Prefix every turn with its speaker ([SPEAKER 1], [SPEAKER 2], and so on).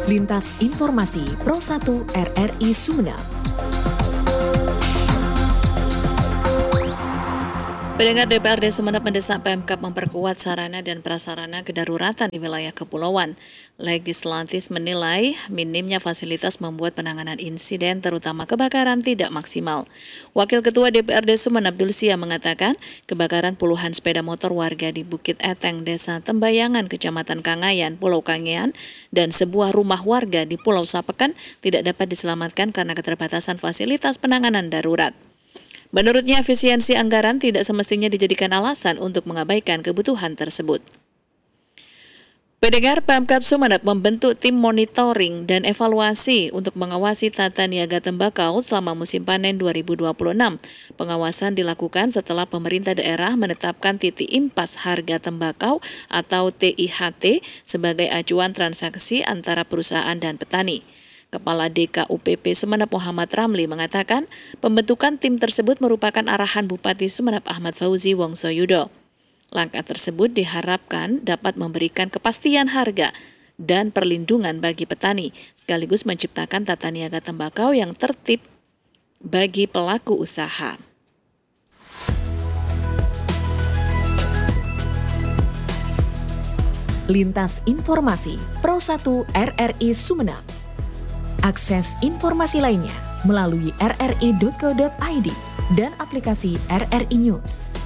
[SPEAKER 1] Lintas Informasi Pro 1 RRI Sumeneb.
[SPEAKER 2] Pendengar, DPRD Sumeneb mendesak Pemkab memperkuat sarana dan prasarana kedaruratan di wilayah kepulauan. Legislatif menilai minimnya fasilitas membuat penanganan insiden terutama kebakaran tidak maksimal. Wakil Ketua DPRD Sumeneb Dulsia mengatakan kebakaran puluhan sepeda motor warga di Bukit Eteng, Desa Tembayangan, Kecamatan Kangayan, Pulau Kangean, dan sebuah rumah warga di Pulau Sapekan tidak dapat diselamatkan karena keterbatasan fasilitas penanganan darurat. Menurutnya, efisiensi anggaran tidak semestinya dijadikan alasan untuk mengabaikan kebutuhan tersebut. Pendengar, Pemkab Sumeneb membentuk tim monitoring dan evaluasi untuk mengawasi tata niaga tembakau selama musim panen 2026. Pengawasan dilakukan setelah pemerintah daerah menetapkan titik impas harga tembakau atau TIHT sebagai acuan transaksi antara perusahaan dan petani. Kepala DKUPP Sumeneb Muhammad Ramli mengatakan pembentukan tim tersebut merupakan arahan Bupati Sumeneb Ahmad Fauzi Wongsoyudo. Langkah tersebut diharapkan dapat memberikan kepastian harga dan perlindungan bagi petani, sekaligus menciptakan tata niaga tembakau yang tertib bagi pelaku usaha.
[SPEAKER 1] Lintas Informasi Pro 1 RRI Sumeneb. Akses informasi lainnya melalui rri.co.id dan aplikasi RRI News.